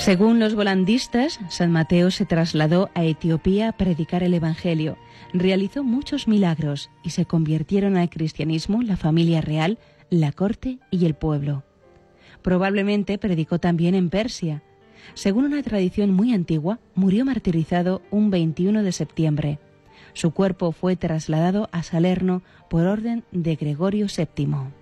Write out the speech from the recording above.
Según los volandistas, San Mateo se trasladó a Etiopía a predicar el Evangelio, realizó muchos milagros y se convirtieron al cristianismo la familia real, la corte y el pueblo. Probablemente predicó también en Persia. Según una tradición muy antigua, murió martirizado un 21 de septiembre. Su cuerpo fue trasladado a Salerno por orden de Gregorio VII.